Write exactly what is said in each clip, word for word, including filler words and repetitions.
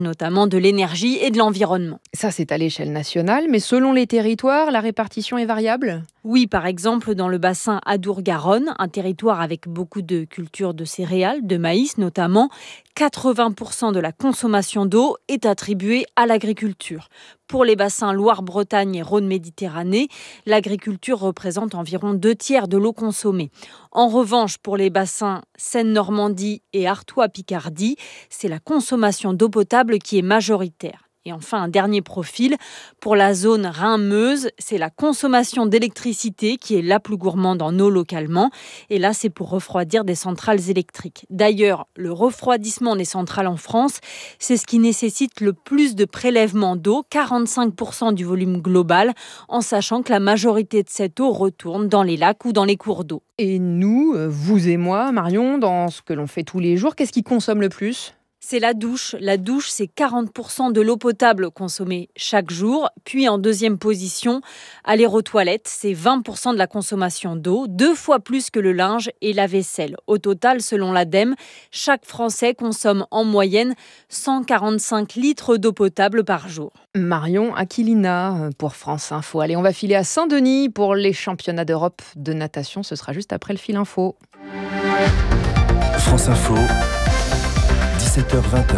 notamment de l'énergie et de l'environnement. Ça, c'est à l'échelle nationale, mais selon les territoires, la répartition est variable ? Oui, par exemple, dans le bassin Adour-Garonne, un territoire avec beaucoup de cultures de céréales, de maïs notamment, quatre-vingts pour cent de la consommation d'eau est attribuée à l'agriculture. Pour les bassins Loire-Bretagne et Rhône-Méditerranée, l'agriculture représente environ deux tiers de l'eau consommée. En revanche, pour les bassins Seine-Normandie et Artois-Picardie, c'est la consommation d'eau potable qui est majoritaire. Et enfin, un dernier profil, pour la zone Rhin-Meuse, c'est la consommation d'électricité qui est la plus gourmande en eau localement. Et là, c'est pour refroidir des centrales électriques. D'ailleurs, le refroidissement des centrales en France, c'est ce qui nécessite le plus de prélèvement d'eau, quarante-cinq pour cent du volume global, en sachant que la majorité de cette eau retourne dans les lacs ou dans les cours d'eau. Et nous, vous et moi, Marion, dans ce que l'on fait tous les jours, qu'est-ce qui consomme le plus ? C'est la douche. La douche, c'est quarante pour cent de l'eau potable consommée chaque jour. Puis en deuxième position, aller aux toilettes, c'est vingt pour cent de la consommation d'eau, deux fois plus que le linge et la vaisselle. Au total, selon l'Ademe, chaque Français consomme en moyenne cent quarante-cinq litres d'eau potable par jour. Marion Aquilina pour France Info. Allez, on va filer à Saint-Denis pour les championnats d'Europe de natation. Ce sera juste après le fil info. France Info. dix-sept heures vingt.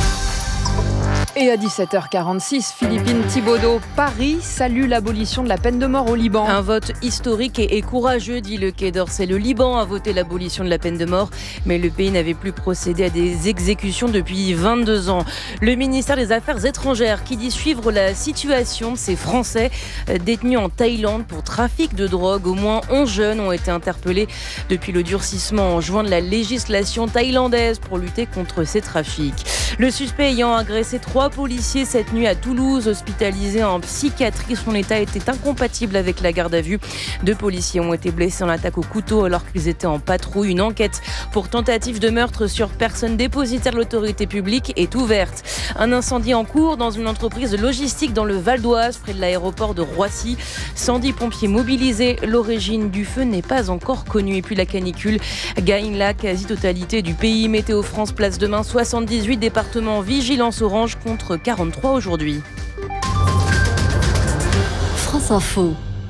Et à dix-sept heures quarante-six, Philippine Thibaudeau, Paris salue l'abolition de la peine de mort au Liban. Un vote historique et courageux, dit le Quai d'Orsay. Le Liban a voté l'abolition de la peine de mort, mais le pays n'avait plus procédé à des exécutions depuis vingt-deux ans. Le ministère des Affaires étrangères qui dit suivre la situation de ces Français détenus en Thaïlande pour trafic de drogue. Au moins onze jeunes ont été interpellés depuis le durcissement en juin de la législation thaïlandaise pour lutter contre ces trafics. Le suspect ayant agressé trois policiers cette nuit à Toulouse, hospitalisé en psychiatrie. Son état était incompatible avec la garde à vue. Deux policiers ont été blessés en attaque au couteau alors qu'ils étaient en patrouille. Une enquête pour tentative de meurtre sur personne dépositaire de l'autorité publique est ouverte. Un incendie en cours dans une entreprise logistique dans le Val d'Oise, près de l'aéroport de Roissy. cent dix pompiers mobilisés. L'origine du feu n'est pas encore connue. Et puis la canicule gagne la quasi-totalité du pays. Météo France place demain soixante-dix-huit départements vigilance orange contre quarante-trois aujourd'hui. France Info.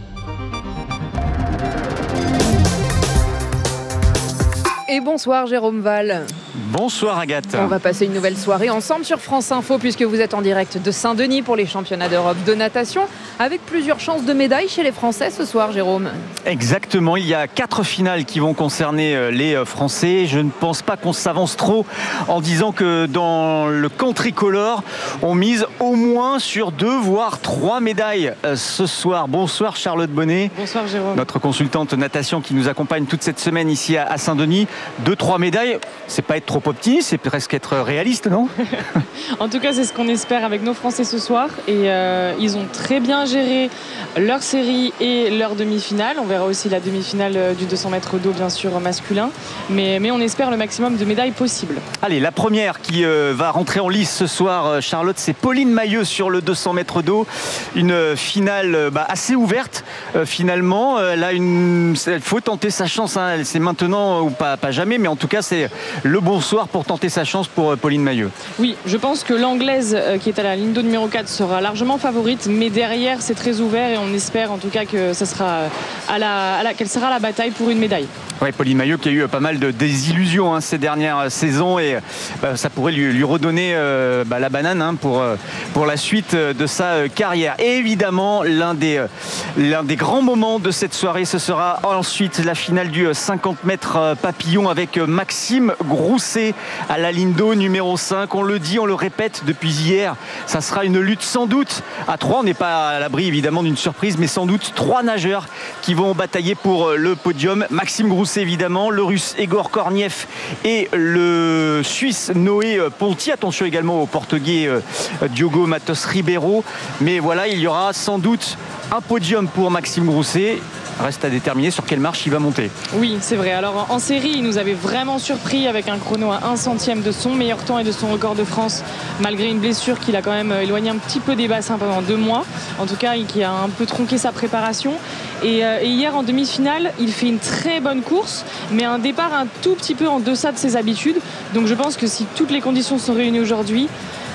Et bonsoir Jérôme Val. Bonsoir Agathe. On va passer une nouvelle soirée ensemble sur France Info puisque vous êtes en direct de Saint-Denis pour les championnats d'Europe de natation avec plusieurs chances de médailles chez les Français ce soir, Jérôme. Exactement, il y a quatre finales qui vont concerner les Français. Je ne pense pas qu'on s'avance trop en disant que dans le camp tricolore, on mise au moins sur deux voire trois médailles ce soir. Bonsoir Charlotte Bonnet. Bonsoir Jérôme. Notre consultante natation qui nous accompagne toute cette semaine ici à Saint-Denis. Deux, trois médailles, c'est pas être trop optimiste, c'est presque être réaliste, non? En tout cas, c'est ce qu'on espère avec nos Français ce soir. Et euh, ils ont très bien géré leur série et leur demi-finale. On verra aussi la demi-finale du deux cents mètres d'eau, bien sûr, masculin. Mais, mais on espère le maximum de médailles possibles. Allez, la première qui euh, va rentrer en lice ce soir, Charlotte, c'est Pauline Mailleux sur le deux cents mètres d'eau. Une finale bah, assez ouverte, euh, finalement. Euh, là, une... il faut tenter sa chance. Hein. C'est maintenant ou pas, pas jamais, mais en tout cas, c'est le bon soir pour tenter sa chance pour Pauline Mailleux. Oui, je pense que l'anglaise qui est à la ligne d'eau numéro quatre sera largement favorite, mais derrière c'est très ouvert et on espère en tout cas que ça sera à la, à la, qu'elle sera à la bataille pour une médaille. Oui, Pauline Mailleux qui a eu pas mal de désillusions hein, ces dernières saisons et bah, ça pourrait lui, lui redonner euh, bah, la banane hein, pour, pour la suite de sa carrière. Et évidemment, l'un des, l'un des grands moments de cette soirée, ce sera ensuite la finale du cinquante mètres papillon avec Maxime Grousset à la ligne d'eau numéro cinq. On le dit, on le répète depuis hier, ça sera une lutte sans doute à trois. On n'est pas à l'abri évidemment d'une surprise, mais sans doute trois nageurs qui vont batailler pour le podium. Maxime Grousset évidemment, le russe Egor Korniev et le suisse Noé Ponti. Attention également au portugais Diogo Matos Ribeiro. Mais voilà, il y aura sans doute un podium pour Maxime Grousset. Reste à déterminer sur quelle marche il va monter. Oui, c'est vrai. Alors en série, il nous avait vraiment surpris avec un chrono à un centième de son meilleur temps et de son record de France, malgré une blessure qui l'a quand même éloigné un petit peu des bassins pendant deux mois. En tout cas, qui a un peu tronqué sa préparation. Et, euh, et hier, en demi-finale, il fait une très bonne course, mais un départ un tout petit peu en deçà de ses habitudes. Donc je pense que si toutes les conditions sont réunies aujourd'hui,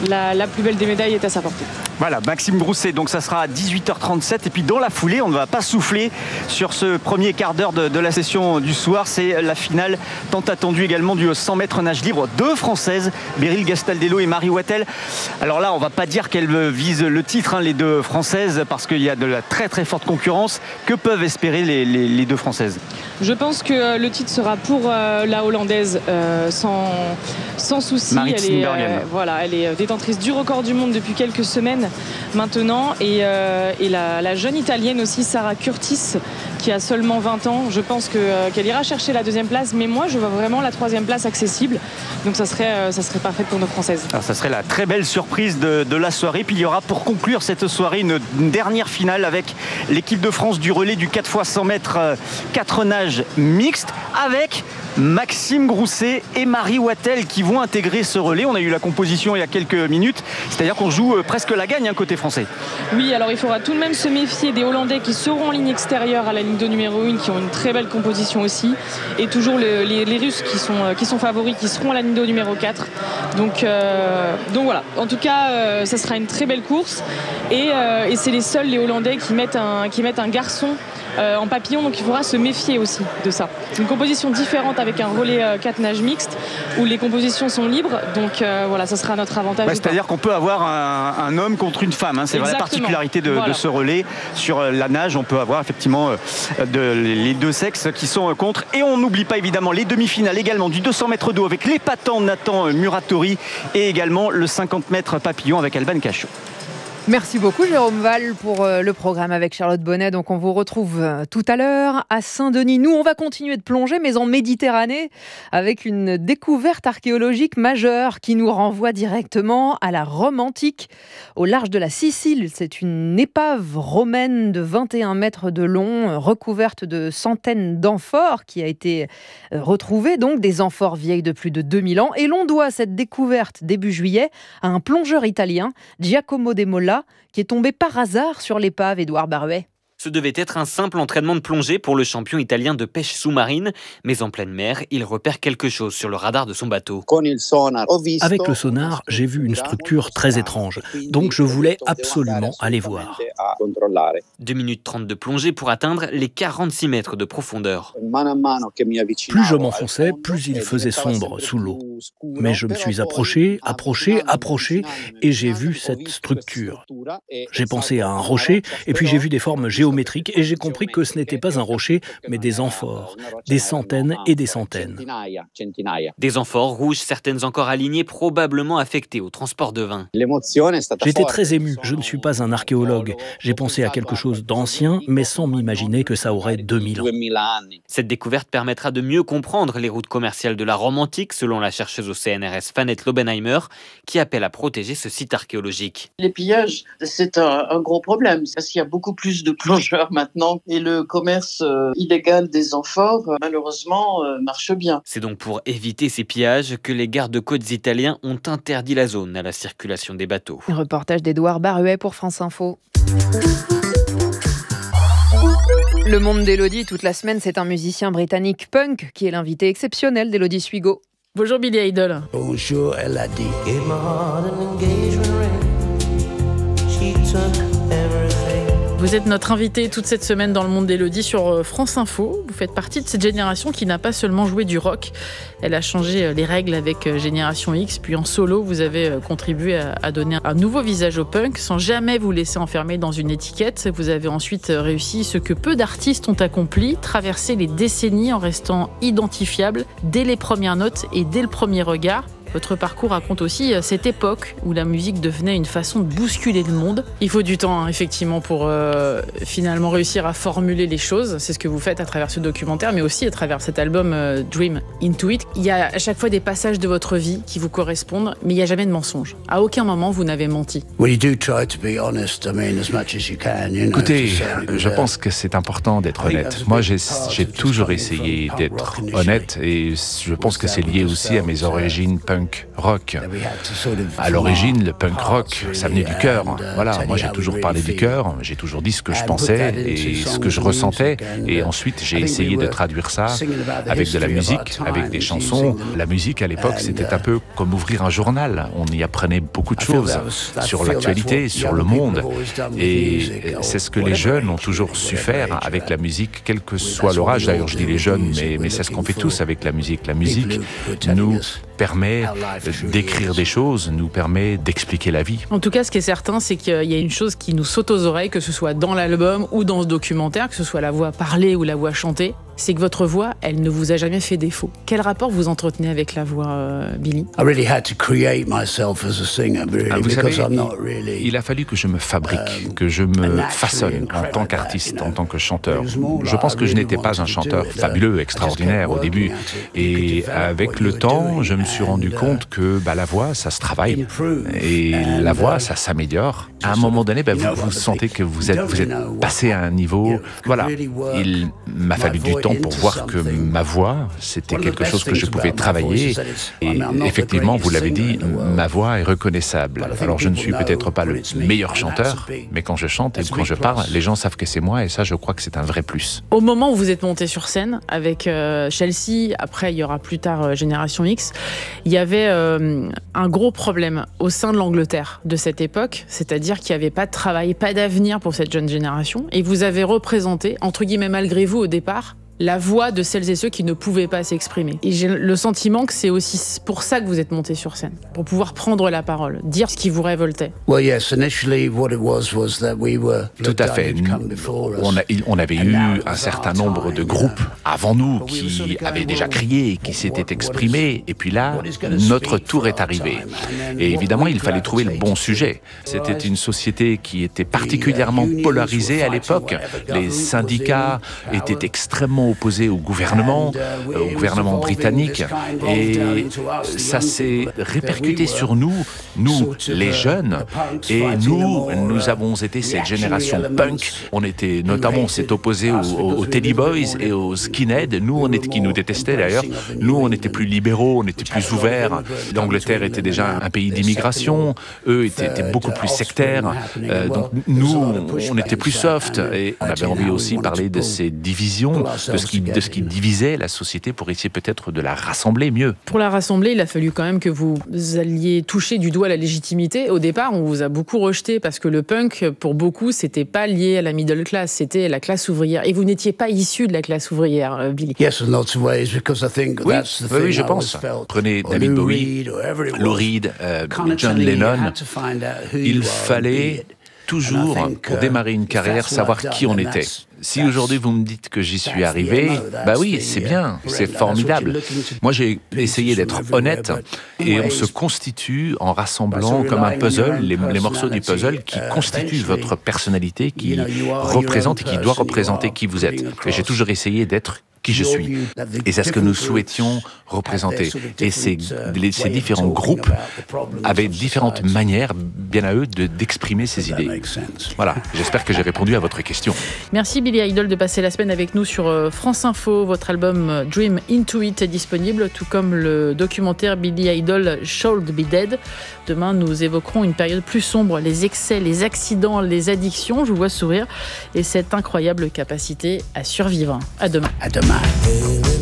la, la plus belle des médailles est à sa portée. Voilà, Maxime Grousset, donc ça sera à dix-huit heures trente-sept et puis dans la foulée, on ne va pas souffler sur ce premier quart d'heure de, de la session du soir. C'est la finale tant attendue également du cent mètres nage libre. Deux Françaises, Beryl Gastaldello et Marie Wattel. Alors là, on ne va pas dire qu'elles visent le titre, hein, les deux Françaises, parce qu'il y a de la très très forte concurrence. Que peuvent espérer les, les, les deux Françaises ? Je pense que le titre sera pour euh, la Hollandaise euh, sans, sans souci. Marit elle est, euh, voilà, elle est détentrice du record du monde depuis quelques semaines maintenant. Et, euh, et la, la jeune Italienne aussi, Sarah Curtis, qui a seulement vingt ans. Je pense que, euh, qu'elle ira chercher la deuxième place. Mais moi, je vois vraiment la troisième place accessible. Donc ça serait, euh, ça serait parfait pour nos Françaises. Alors, ça serait la très belle surprise de, de la soirée. Puis il y aura pour conclure cette soirée une, une dernière finale avec l'équipe de France du relais du quatre fois cent mètres euh, quatre nages mixte avec Maxime Grousset et Marie Wattel qui vont intégrer ce relais. On a eu la composition il y a quelques minutes, c'est-à-dire qu'on joue presque la gagne hein, côté français. Oui, alors il faudra tout de même se méfier des Hollandais qui seront en ligne extérieure à la ligne de numéro un, qui ont une très belle composition aussi, et toujours le, les, les Russes qui sont, qui sont favoris, qui seront à la ligne de numéro quatre. Donc, euh, donc voilà, en tout cas euh, ça sera une très belle course, et, euh, et c'est les seuls, les Hollandais, qui mettent un, qui mettent un garçon Euh, en papillon, donc il faudra se méfier aussi de ça. Une composition différente avec un relais euh, quatre nages mixte où les compositions sont libres, donc euh, voilà, ça sera notre avantage. Ouais, c'est-à-dire qu'on peut avoir un, un homme contre une femme, hein. C'est la particularité de, voilà. de ce relais. Sur la nage, on peut avoir effectivement euh, de, les deux sexes qui sont contre. Et on n'oublie pas évidemment les demi-finales également du deux cents mètres d'eau avec l'épatant Nathan Muratori et également le cinquante mètres papillon avec Alban Cachot. Merci beaucoup Jérôme Val pour le programme avec Charlotte Bonnet. Donc on vous retrouve tout à l'heure à Saint-Denis. Nous, on va continuer de plonger, mais en Méditerranée, avec une découverte archéologique majeure qui nous renvoie directement à la Rome antique, au large de la Sicile. C'est une épave romaine de vingt et un mètres de long, recouverte de centaines d'amphores, qui a été retrouvée, donc des amphores vieilles de plus de deux mille ans. Et l'on doit cette découverte début juillet à un plongeur italien, Giacomo De Molla, qui est tombé par hasard sur l'épave. Édouard Baruet. Ce devait être un simple entraînement de plongée pour le champion italien de pêche sous-marine, mais en pleine mer, il repère quelque chose sur le radar de son bateau. Avec le sonar, j'ai vu une structure très étrange, donc je voulais absolument aller voir. deux minutes trente de plongée pour atteindre les quarante-six mètres de profondeur. Plus je m'enfonçais, plus il faisait sombre sous l'eau. Mais je me suis approché, approché, approché, et j'ai vu cette structure. J'ai pensé à un rocher, et puis j'ai vu des formes géométriques, et j'ai compris que ce n'était pas un rocher, mais des amphores, des centaines et des centaines. Des amphores rouges, certaines encore alignées, probablement affectées au transport de vin. J'étais très ému, je ne suis pas un archéologue. J'ai pensé à quelque chose d'ancien, mais sans m'imaginer que ça aurait deux mille ans. Cette découverte permettra de mieux comprendre les routes commerciales de la Rome antique, selon la chercheuse au C N R S Fanette Lobenheimer, qui appelle à protéger ce site archéologique. Les pillages, c'est un, un gros problème, parce qu'il y a beaucoup plus de plongeurs maintenant, et le commerce euh, illégal des amphores, euh, malheureusement, euh, marche bien. C'est donc pour éviter ces pillages que les gardes-côtes italiens ont interdit la zone à la circulation des bateaux. Reportage d'Édouard Baruet pour France Info. Le monde d'Élodie, toute la semaine, c'est un musicien britannique punk qui est l'invité exceptionnel d'Élodie Suigo. Bonjour Billy Idol. Bonjour elle a dit. She took everything. Vous êtes notre invité toute cette semaine dans le monde d'Élodie sur France Info. Vous faites partie de cette génération qui n'a pas seulement joué du rock. Elle a changé les règles avec Génération X. Puis en solo, vous avez contribué à donner un nouveau visage au punk sans jamais vous laisser enfermer dans une étiquette. Vous avez ensuite réussi ce que peu d'artistes ont accompli, traverser les décennies en restant identifiable dès les premières notes et dès le premier regard. Votre parcours raconte aussi cette époque où la musique devenait une façon de bousculer le monde. Il faut du temps, hein, effectivement, pour euh, finalement réussir à formuler les choses. C'est ce que vous faites à travers ce documentaire, mais aussi à travers cet album euh, Dream Into It. Il y a à chaque fois des passages de votre vie qui vous correspondent, mais il n'y a jamais de mensonge. À aucun moment, vous n'avez menti. Écoutez, je pense que c'est important d'être honnête. Moi, j'ai, j'ai toujours essayé d'être honnête, et je pense que c'est lié aussi à mes origines punk punk rock. À l'origine, le punk rock, ça venait du cœur. Voilà, moi j'ai toujours parlé du cœur, j'ai toujours dit ce que je pensais et ce que je ressentais. Et ensuite, j'ai essayé de traduire ça avec de la musique, avec des chansons. La musique, à l'époque, c'était un peu comme ouvrir un journal. On y apprenait beaucoup de choses sur l'actualité, sur le monde. Et c'est ce que les jeunes ont toujours su faire avec la musique, quel que soit leur âge. D'ailleurs, je dis les jeunes, mais, mais c'est ce qu'on fait tous avec la musique. La musique nous permet d'écrire des choses, nous permet d'expliquer la vie. En tout cas, ce qui est certain, c'est qu'il y a une chose qui nous saute aux oreilles, que ce soit dans l'album ou dans ce documentaire, que ce soit la voix parlée ou la voix chantée, c'est que votre voix, elle ne vous a jamais fait défaut. Quel rapport vous entretenez avec la voix, euh, Billy ? Ah, vous savez, il a fallu que je me fabrique, que je me façonne en tant qu'artiste, en tant que chanteur. Je pense que je n'étais pas un chanteur fabuleux, extraordinaire au début. Et avec le temps, je me suis rendu compte que bah, la voix, ça se travaille. Et la voix, ça s'améliore. À un moment donné, bah, vous, vous sentez que vous êtes, vous êtes passé à un niveau... Voilà, il m'a fallu du temps pour voir que ma voix, c'était quelque chose que je pouvais travailler. Et effectivement, vous l'avez dit, ma voix est reconnaissable. Alors je ne suis peut-être pas le meilleur chanteur, mais quand je chante et quand je parle, les gens savent que c'est moi et ça, je crois que c'est un vrai plus. Au moment où vous êtes monté sur scène avec euh, Chelsea, après il y aura plus tard euh, Génération X, il y avait euh, un gros problème au sein de l'Angleterre de cette époque, c'est-à-dire qu'il n'y avait pas de travail, pas d'avenir pour cette jeune génération. Et vous avez représenté, entre guillemets malgré vous au départ, la voix de celles et ceux qui ne pouvaient pas s'exprimer. Et j'ai le sentiment que c'est aussi pour ça que vous êtes monté sur scène, pour pouvoir prendre la parole, dire ce qui vous révoltait. Tout à fait. On, a, on avait eu un certain nombre de groupes avant nous qui avaient déjà crié, qui s'étaient exprimés, et puis là, notre tour est arrivé. Et évidemment, il fallait trouver le bon sujet. C'était une société qui était particulièrement polarisée à l'époque. Les syndicats étaient extrêmement opposés au gouvernement, euh, au gouvernement britannique, et ça s'est répercuté sur nous, nous les jeunes, et nous, nous avons été cette génération punk. On était notamment, on s'est opposé aux, aux Teddy Boys et aux skinheads. Nous, on était qui nous détestaient d'ailleurs. Nous, on était plus libéraux, on était plus ouverts. L'Angleterre était déjà un pays d'immigration. Eux étaient, étaient beaucoup plus sectaires. Euh, donc nous, on était plus soft, et on avait envie aussi de parler de ces divisions, de ce qui, de ce qui divisait la société pour essayer peut-être de la rassembler mieux. Pour la rassembler, il a fallu quand même que vous alliez toucher du doigt la légitimité. Au départ, on vous a beaucoup rejeté parce que le punk, pour beaucoup, c'était pas lié à la middle class, c'était la classe ouvrière. Et vous n'étiez pas issu de la classe ouvrière, Billy. Oui, oui, oui, je pense. Prenez David Bowie, Lou Reed, euh, John Lennon. Il fallait toujours, pour démarrer une carrière, savoir qui on était. Si aujourd'hui vous me dites que j'y suis arrivé, bah oui, c'est bien, c'est formidable. Moi, j'ai essayé d'être honnête, et on se constitue en rassemblant comme un puzzle, les, les morceaux du puzzle qui constituent votre personnalité, qui représente et qui doit représenter qui vous êtes. Et j'ai toujours essayé d'être qui je suis. Et c'est ce que nous souhaitions représenter. Et ces, les, ces différents groupes avaient différentes manières, bien à eux, de, d'exprimer ces idées. Voilà, j'espère que j'ai répondu à votre question. Merci Billy Idol de passer la semaine avec nous sur France Info. Votre album Dream Into It est disponible, tout comme le documentaire Billy Idol Should Be Dead. Demain, nous évoquerons une période plus sombre, les excès, les accidents, les addictions, je vous vois sourire, et cette incroyable capacité à survivre. À demain. À demain.